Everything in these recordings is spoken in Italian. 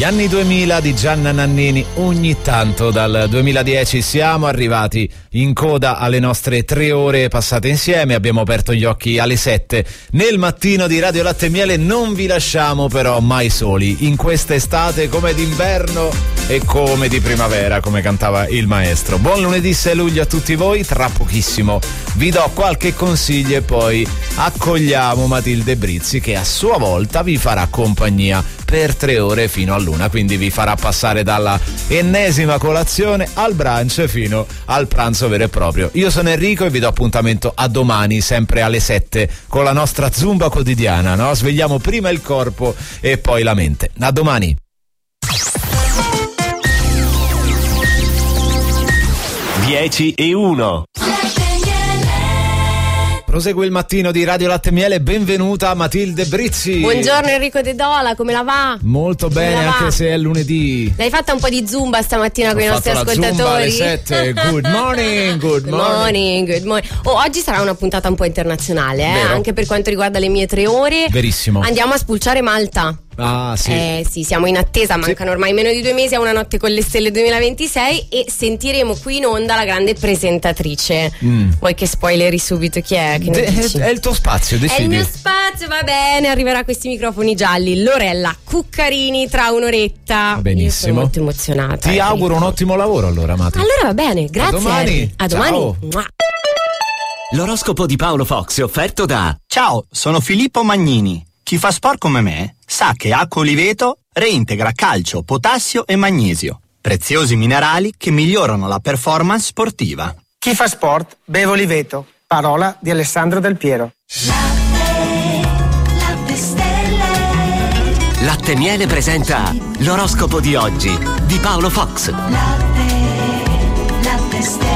Gli anni 2000 di Gianna Nannini. Ogni tanto dal 2010 siamo arrivati in coda alle nostre 3 ore passate insieme. Abbiamo aperto gli occhi alle 7 nel mattino di Radio Latte e Miele. Non vi lasciamo però mai soli in questa estate come d'inverno e come di primavera, come cantava il maestro. Buon lunedì 6 luglio a tutti voi. Tra pochissimo vi do qualche consiglio e poi accogliamo Matilde Brizzi, che a sua volta vi farà compagnia per 3 ore fino all'una, quindi vi farà passare dalla ennesima colazione al brunch fino al pranzo vero e proprio. Io sono Enrico e vi do appuntamento a domani sempre alle 7 con la nostra Zumba quotidiana, no? Svegliamo prima il corpo e poi la mente. A domani. Dieci e 1. Prosegue il mattino di Radio Latte e Miele, benvenuta Matilde Brizzi. Buongiorno Enrico De Dola, come la va? Molto bene, anche se è lunedì. L'hai fatta un po' di zumba stamattina con i nostri ascoltatori? Zumba alle 7. Good morning, good morning. Good morning. Oggi sarà una puntata un po' internazionale, anche per quanto riguarda le mie 3 ore. Verissimo. Andiamo a spulciare Malta. Ah, sì. Sì, siamo in attesa, mancano ormai meno di 2 mesi a Una notte con le stelle 2026 e sentiremo qui in onda la grande presentatrice. Vuoi che spoileri subito chi è? Che è il tuo spazio, decidi. È il mio spazio, va bene, arriverà a questi microfoni gialli Lorella Cuccarini tra un'oretta. Benissimo. Io sono molto emozionata. Ti auguro un ottimo lavoro allora, Mati. Allora va bene, grazie. A domani. Ciao. L'oroscopo di Paolo Fox è offerto da... Ciao, sono Filippo Magnini. Chi fa sport come me sa che Acqua Oliveto reintegra calcio, potassio e magnesio, preziosi minerali che migliorano la performance sportiva. Chi fa sport beve Oliveto. Parola di Alessandro Del Piero. Latte stelle. Latte e Miele presenta l'oroscopo di oggi di Paolo Fox. Latte stelle.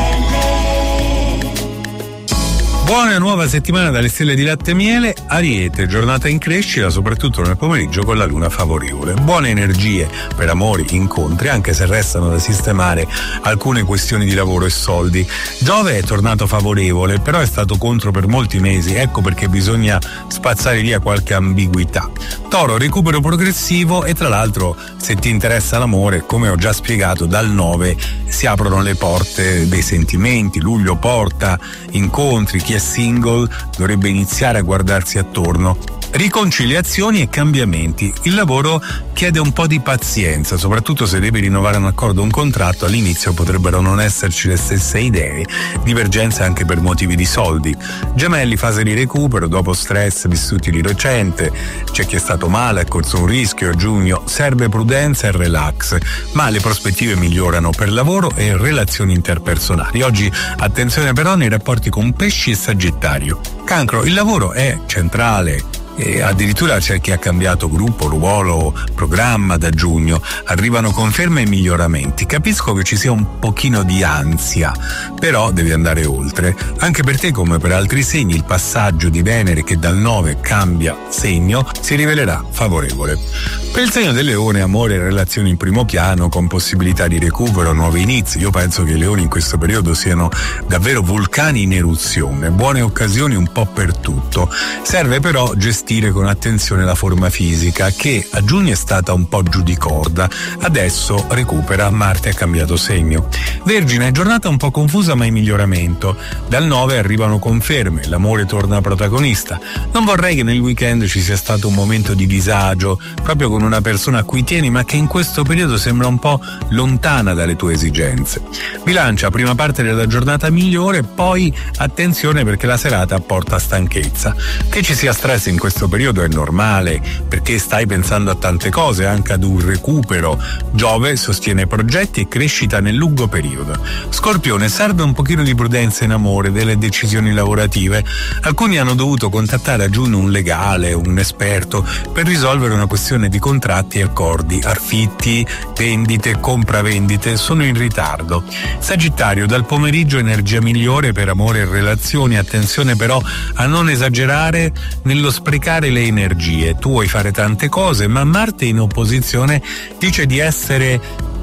Buona nuova settimana dalle stelle di Latte e Miele. Ariete, giornata in crescita soprattutto nel pomeriggio con la luna favorevole. Buone energie per amori, incontri, anche se restano da sistemare alcune questioni di lavoro e soldi. Giove è tornato favorevole, però è stato contro per molti mesi, ecco perché bisogna spazzare via qualche ambiguità. Toro, recupero progressivo e tra l'altro se ti interessa l'amore, come ho già spiegato, dal 9 si aprono le porte dei sentimenti. Luglio porta incontri, chi è single dovrebbe iniziare a guardarsi attorno. Riconciliazioni e cambiamenti. Il lavoro chiede un po' di pazienza, soprattutto se devi rinnovare un accordo o un contratto. All'inizio potrebbero non esserci le stesse idee, divergenze anche per motivi di soldi. Gemelli, fase di recupero dopo stress vissuti di recente. C'è chi è stato male, ha corso un rischio. A giugno serve prudenza e relax, ma le prospettive migliorano per lavoro e relazioni interpersonali. Oggi attenzione però nei rapporti con Pesci e Sagittario. Cancro, il lavoro è centrale. E addirittura c'è chi ha cambiato gruppo, ruolo, programma da giugno. Arrivano conferme e miglioramenti. Capisco che ci sia un pochino di ansia, però devi andare oltre. Anche per te, come per altri segni, il passaggio di Venere che dal 9 cambia segno si rivelerà favorevole. Per il segno del Leone, amore e relazioni in primo piano con possibilità di recupero, nuovi inizi. Io penso che i leoni in questo periodo siano davvero vulcani in eruzione, buone occasioni un po' per tutto. Serve però gestire con attenzione la forma fisica che a giugno è stata un po' giù di corda, adesso recupera, Marte ha cambiato segno. Vergine, giornata un po' confusa ma in miglioramento, dal 9 arrivano conferme, l'amore torna protagonista. Non vorrei che nel weekend ci sia stato un momento di disagio proprio con una persona a cui tieni ma che in questo periodo sembra un po' lontana dalle tue esigenze. Bilancia, prima parte della giornata migliore, poi attenzione perché la serata porta stanchezza. Che ci sia stress in questo periodo è normale perché stai pensando a tante cose, anche ad un recupero. Giove sostiene progetti e crescita nel lungo periodo. Scorpione, serve un pochino di prudenza in amore, delle decisioni lavorative. Alcuni hanno dovuto contattare a giugno un legale, un esperto per risolvere una questione di contratti e accordi. Affitti, vendite, compravendite sono in ritardo. Sagittario, dal pomeriggio energia migliore per amore e relazioni. Attenzione però a non esagerare nello sprecare le energie. Tu vuoi fare tante cose, ma Marte in opposizione dice di essere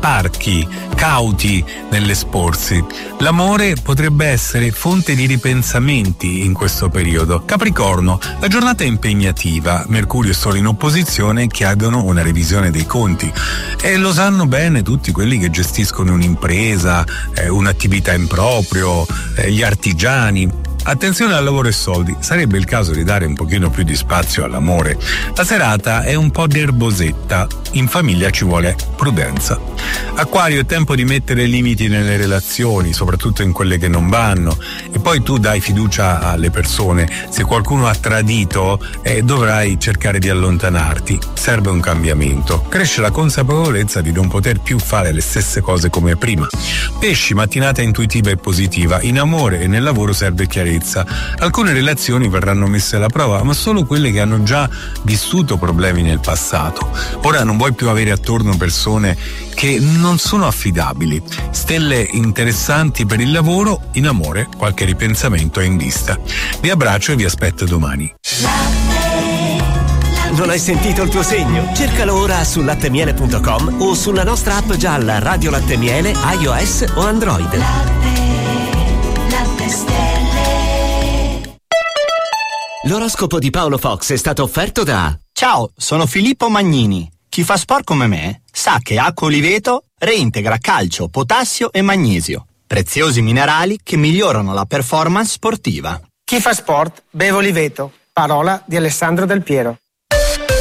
parchi, cauti nell'esporsi. L'amore potrebbe essere fonte di ripensamenti in questo periodo. Capricorno, la giornata è impegnativa, Mercurio e Sole in opposizione chiedono una revisione dei conti e lo sanno bene tutti quelli che gestiscono un'impresa, un'attività in proprio, gli artigiani. Attenzione al lavoro e soldi, sarebbe il caso di dare un pochino più di spazio all'amore. La serata è un po' nerbosetta, in famiglia ci vuole prudenza. Acquario, è tempo di mettere limiti nelle relazioni, soprattutto in quelle che non vanno, e poi tu dai fiducia alle persone. Se qualcuno ha tradito, dovrai cercare di allontanarti, serve un cambiamento. Cresce la consapevolezza di non poter più fare le stesse cose come prima. Pesci, mattinata intuitiva e positiva, in amore e nel lavoro serve chiarezza. Alcune relazioni verranno messe alla prova, ma solo quelle che hanno già vissuto problemi nel passato. Ora non vuoi più avere attorno persone che non sono affidabili. Stelle interessanti per il lavoro, in amore qualche ripensamento è in vista. Vi abbraccio e vi aspetto domani. Non hai sentito il tuo segno? Cercalo ora su lattemiele.com o sulla nostra app gialla Radio Latte Miele, iOS o Android. Latte Stelle. L'oroscopo di Paolo Fox è stato offerto da... Ciao, sono Filippo Magnini. Chi fa sport come me sa che Acqua Oliveto reintegra calcio, potassio e magnesio, preziosi minerali che migliorano la performance sportiva. Chi fa sport beve Oliveto. Parola di Alessandro Del Piero.